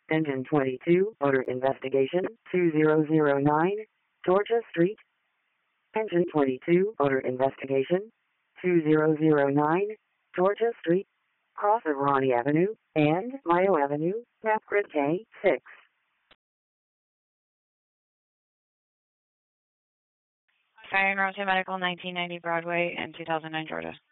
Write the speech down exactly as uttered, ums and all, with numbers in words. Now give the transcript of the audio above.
Engine twenty-two, motor investigation, two zero zero nine, Georgia Street. Engine twenty-two, motor investigation, two zero zero nine, Georgia Street, cross of Ronnie Avenue, and Mayo Avenue, map grid K six. Fire and Emergency Medical, nineteen ninety Broadway, and two thousand nine Georgia.